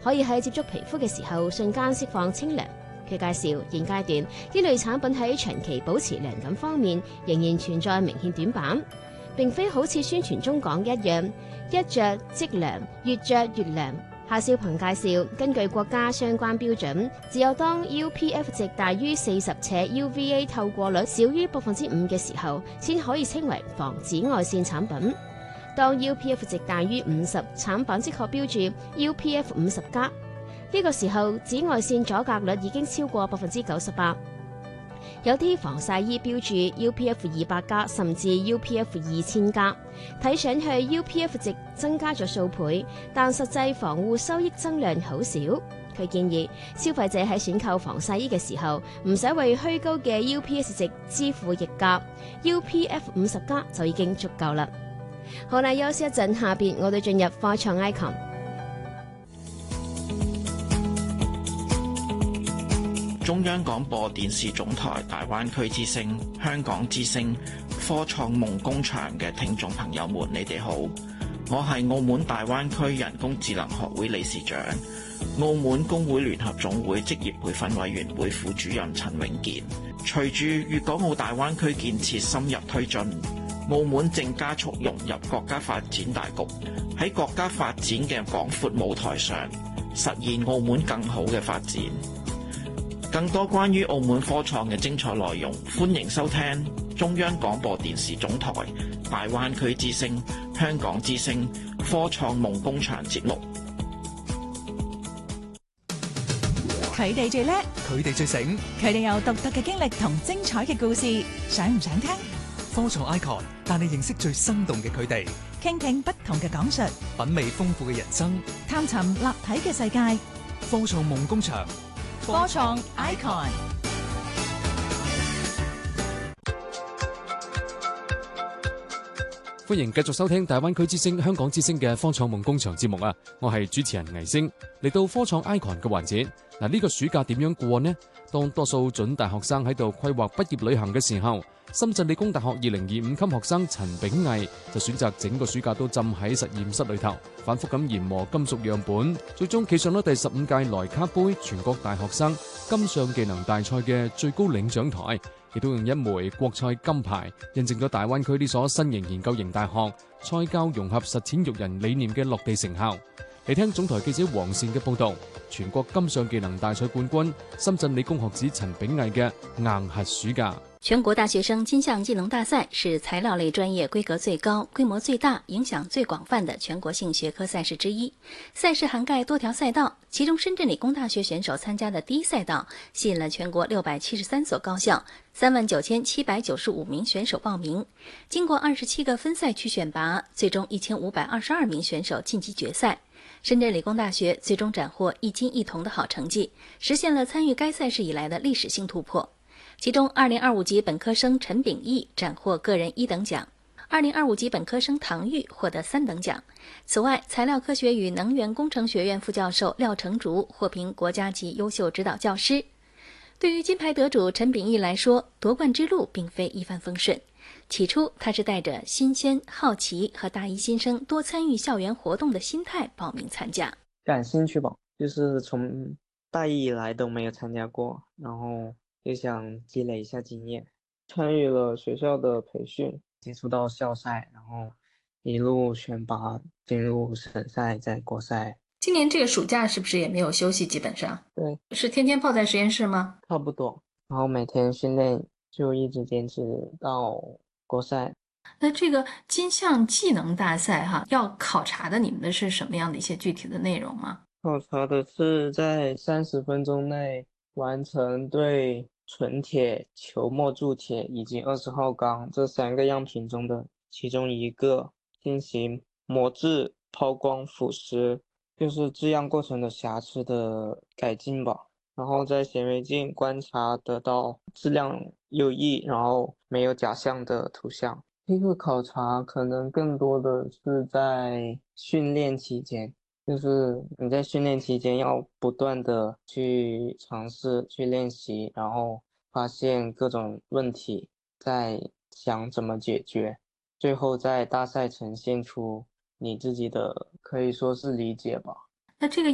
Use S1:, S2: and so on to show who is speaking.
S1: 可以喺接觸皮膚嘅時候瞬間釋放清涼。佢介紹現階段呢類產品喺長期保持涼感方面仍然存在明顯短板，並非好似宣傳中講一樣一着即涼，越着越涼。夏少鵬介紹，根據國家相關標準，只有當 UPF 值大於40且 UVA 透過率少於5%嘅時候，先可以稱為防紫外線產品。當 UPF 值大於50，產品即可標注 UPF 50+。呢個時候，紫外線阻隔率已經超過98%。有啲防曬衣標注 UPF 200+，甚至 UPF 2000+，睇上去 UPF 值增加咗數倍，但實際防護收益增量好少。佢建議消費者喺選購防曬衣嘅時候，唔使為虛高嘅 UPF 值支付溢價 ，UPF 50+就已經足夠啦。好啦，休息一陣，下邊我哋進入科創 icon。
S2: 中央廣播電視總台大灣區之聲、香港之聲、科創夢工場嘅聽眾朋友們，你哋好，我係澳門大灣區人工智能學會理事長、澳門工會聯合總會職業培訓委員會副主任陳永健。隨住粵港澳大灣區建設深入推進，澳門正加速融入國家發展大局，喺國家發展嘅廣闊舞台上，實現澳門更好嘅發展。更多關於澳門科創嘅精彩內容，歡迎收聽中央廣播電視總台大灣區之聲、香港之聲科創夢工場節目。
S3: 佢哋最叻，
S4: 佢哋最醒，
S3: 佢哋有獨特嘅經歷同精彩嘅故事，想唔想聽？
S4: 科創 icon 帶你認識最生動嘅佢哋，
S3: 傾聽不同嘅講述，
S4: 品味豐富嘅人生，
S3: 探尋立體嘅世界。
S4: 科創夢工場，
S3: 科創 icon。
S5: 歡迎繼續收聽大灣區之聲、香港之聲嘅科創夢工場節目啊！我係主持人倪星，嚟到科創 icon 嘅環節。嗱，呢個暑假點樣過呢？當多數準大學生喺度規劃畢業旅行嘅時候，深圳理工大學2025級學生陳炳毅就選擇整個暑假都浸喺實驗室裏頭，反覆咁研磨金屬樣本，最終企上咗第15屆萊卡杯全國大學生金上技能大賽嘅最高領獎台，亦都用一枚國賽金牌，印證咗大灣區呢所新型研究型大學賽教融合實踐育人理念嘅落地成效。嚟聽總台記者黃善嘅報道，全國金上技能大賽冠軍深圳理工學子陳炳毅嘅硬核暑假。
S6: 全國大學生金像技能大賽是材料類專業規格最高、規模最大、影響最廣泛的全國性學科賽事之一。賽事涵蓋多條賽道，其中深圳理工大學選手參加的第一賽道吸引了全國673所高校39795名選手報名。經過27個分賽區選拔，最終1522名選手晉級決賽。深圳理工大學最終斬獲一金一銅的好成績，實現了參與該賽事以來的歷史性突破。其中2025級本科生陳炳毅斬獲個人1等獎，2025級本科生唐玉獲得3等獎。此外，材料科學與能源工程學院副教授廖成竹獲評國家級優秀指導教師。對於金牌得主陳炳毅來說，奪冠之路並非一帆風順。起初，他是帶着新鮮、好奇和大一新生多參與校園活動的心態報名參加。
S7: 感興趣吧，就是從大一以來都沒有參加過，然後就想積累一下經驗。參與了學校的培訓，接觸到校賽，然後一路選拔進入省賽，再國賽。
S8: 今年這個暑假是不是也沒有休息？基本上
S7: 對，
S8: 是天天泡在實驗室嗎？
S7: 差不多，然後每天訓練，就一直堅持到國賽。
S8: 那這個金像技能大賽要考察的你們的是什麼樣的一些具體的內容嗎？
S7: 考察的是在30分鐘內完成對純鐵、球膜鑄鐵以及20號鋼這3個樣品中的其中一個進行磨製、拋光、腐蝕，就是製樣過程的瑕疵的改進吧。然後在顯微鏡觀察得到質量優異，然後沒有假象的圖像。這個考察可能更多的是在訓練期間，就是你在訓練期間要不斷的去嘗試、去練習，然後發現各種問題，再想怎麼解決，最後在大賽呈現出你自己的可以說是理解吧。
S8: 那這個